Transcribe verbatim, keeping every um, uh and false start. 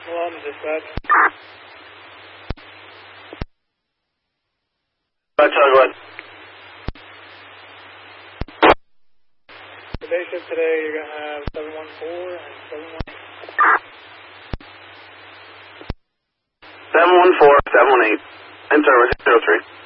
Well, I'm dispatch. That's all good. The day shift today, you're going to have seven one four and seven one eight. seven one four, seven one eight. In service, zero three.